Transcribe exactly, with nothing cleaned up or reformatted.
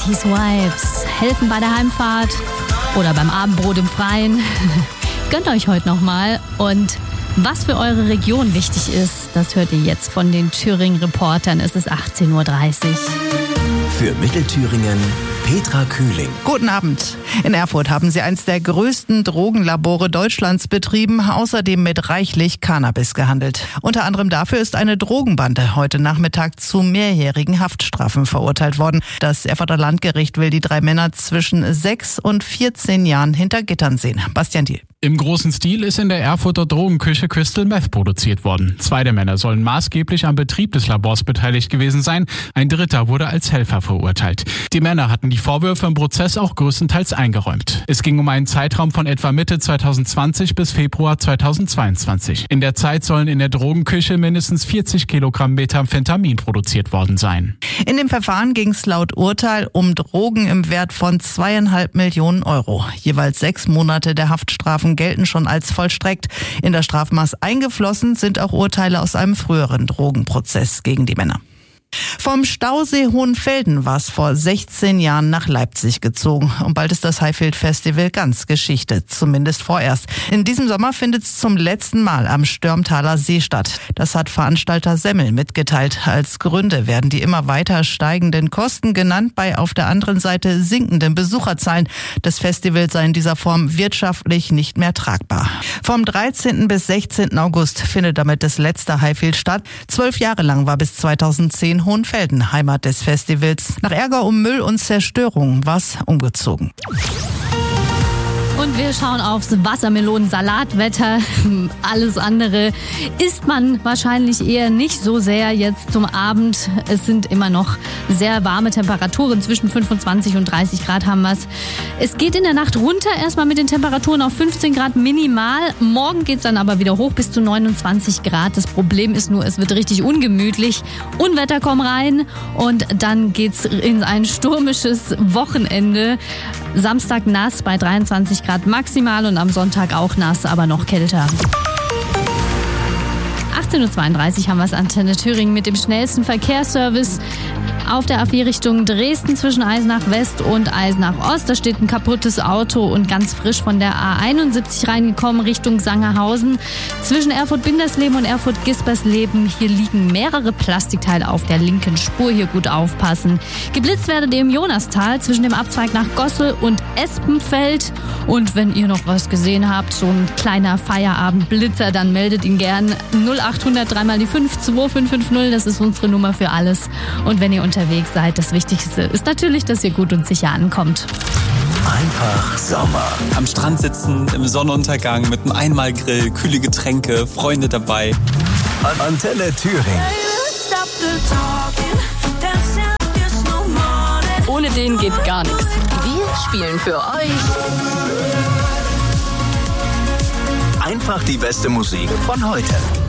neunziger Vibes. Helfen bei der Heimfahrt oder beim Abendbrot im Freien. Gönnt euch heute nochmal. Und was für eure Region wichtig ist, das hört ihr jetzt von den Thüringen-Reportern. Es ist achtzehn Uhr dreißig. Für Mittelthüringen Petra Kühling. Guten Abend. In Erfurt haben sie eins der größten Drogenlabore Deutschlands betrieben, außerdem mit reichlich Cannabis gehandelt. Unter anderem dafür ist eine Drogenbande heute Nachmittag zu mehrjährigen Haftstrafen verurteilt worden. Das Erfurter Landgericht will die drei Männer zwischen sechs und vierzehn Jahren hinter Gittern sehen. Bastian Diel. Im großen Stil ist in der Erfurter Drogenküche Crystal Meth produziert worden. Zwei der Männer sollen maßgeblich am Betrieb des Labors beteiligt gewesen sein. Ein dritter wurde als Helfer verurteilt. Die Männer hatten die Vorwürfe im Prozess auch größtenteils eingeräumt. Es ging um einen Zeitraum von etwa Mitte zweitausendzwanzig bis Februar zweitausendzweiundzwanzig. In der Zeit sollen in der Drogenküche mindestens vierzig Kilogramm Methamphetamin produziert worden sein. In dem Verfahren ging es laut Urteil um Drogen im Wert von zweieinhalb Millionen Euro. Jeweils sechs Monate der Haftstrafen gelten schon als vollstreckt. In das Strafmaß eingeflossen sind auch Urteile aus einem früheren Drogenprozess gegen die Männer. Vom Stausee Hohenfelden war es vor sechzehn Jahren nach Leipzig gezogen. Und bald ist das Highfield Festival ganz Geschichte, zumindest vorerst. In diesem Sommer findet es zum letzten Mal am Störmtaler See statt. Das hat Veranstalter Semmel mitgeteilt. Als Gründe werden die immer weiter steigenden Kosten genannt, bei auf der anderen Seite sinkenden Besucherzahlen. Das Festival sei in dieser Form wirtschaftlich nicht mehr tragbar. Vom dreizehnten bis sechzehnten August findet damit das letzte Highfield statt. Zwölf Jahre lang war bis zweitausendzehn Hohenfelden Heimat des Festivals. Nach Ärger um Müll und Zerstörung war es umgezogen. Und wir schauen aufs Wassermelonen-Salatwetter. Alles andere isst man wahrscheinlich eher nicht so sehr jetzt zum Abend. Es sind immer noch sehr warme Temperaturen. Zwischen fünfundzwanzig und dreißig Grad haben wir es. Es geht in der Nacht runter, erstmal mit den Temperaturen auf fünfzehn Grad minimal. Morgen geht es dann aber wieder hoch bis zu neunundzwanzig Grad. Das Problem ist nur, es wird richtig ungemütlich. Unwetter kommen rein und dann geht's in ein stürmisches Wochenende. Samstag nass bei dreiundzwanzig Grad maximal und am Sonntag auch nass, aber noch kälter. achtzehn Uhr zweiunddreißig haben wir es Antenne Thüringen mit dem schnellsten Verkehrsservice auf der A vier Richtung Dresden zwischen Eisenach West und Eisenach Ost. Da steht ein kaputtes Auto und ganz frisch von der A einundsiebzig reingekommen Richtung Sangerhausen. Zwischen Erfurt-Bindersleben und Erfurt-Gispersleben. Hier liegen mehrere Plastikteile auf der linken Spur. Hier gut aufpassen. Geblitzt werdet ihr im Jonastal zwischen dem Abzweig nach Gossel und Espenfeld. Und wenn ihr noch was gesehen habt, so ein kleiner Feierabendblitzer, dann meldet ihn gern. null achthundert drei mal die fünf zwei fünf fünf null, das ist unsere Nummer für alles. Und wenn ihr unterwegs seid, das Wichtigste ist natürlich, dass ihr gut und sicher ankommt. Einfach Sommer. Am Strand sitzen, im Sonnenuntergang mit einem Einmalgrill, kühle Getränke, Freunde dabei. Antenne Thüringen. Ohne den geht gar nichts. Wir spielen für euch Einfach die beste Musik von heute.